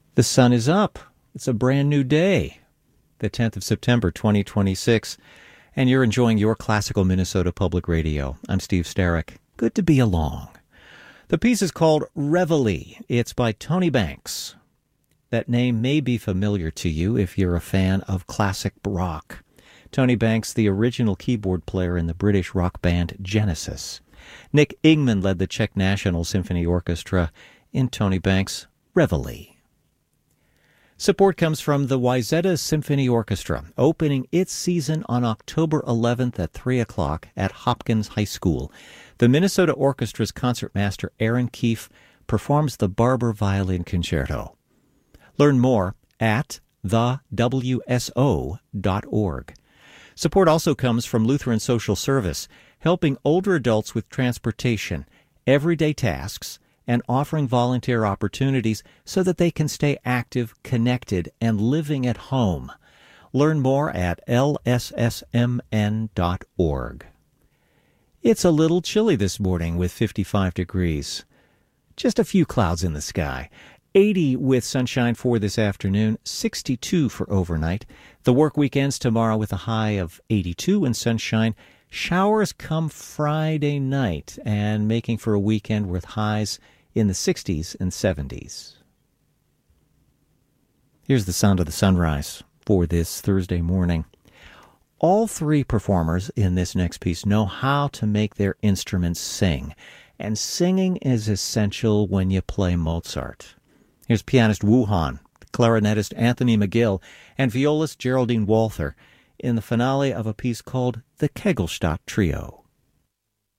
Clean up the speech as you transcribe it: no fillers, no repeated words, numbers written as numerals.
The sun is up. It's a brand new day, the 10th of September, 2026, and you're enjoying your classical Minnesota Public Radio. I'm Steve Starrick. Good to be along. The piece is called Reveille. It's by Tony Banks. That name may be familiar to you if you're a fan of classic rock. Tony Banks, the original keyboard player in the British rock band Genesis. Nick Ingman led the Czech National Symphony Orchestra in Tony Banks' Reveille. Support comes from the Wayzata Symphony Orchestra, opening its season on October 11th at 3 o'clock at Hopkins High School. The Minnesota Orchestra's concertmaster Aaron Keefe performs the Barber Violin Concerto. Learn more at thewso.org. Support also comes from Lutheran Social Service, helping older adults with transportation, everyday tasks, and offering volunteer opportunities so that they can stay active, connected, and living at home. Learn more at lssmn.org. It's a little chilly this morning with 55 degrees. Just a few clouds in the sky. 80 with sunshine for this afternoon, 62 for overnight. The work weekend's tomorrow with a high of 82 and sunshine. Showers come Friday night and making for a weekend with highs in the 60s and 70s. Here's the sound of the sunrise for this Thursday morning. All three performers in this next piece know how to make their instruments sing, and singing is essential when you play Mozart. Here's pianist Wu Han, clarinetist Anthony McGill, and violist Geraldine Walther in the finale of a piece called the Kegelstadt Trio.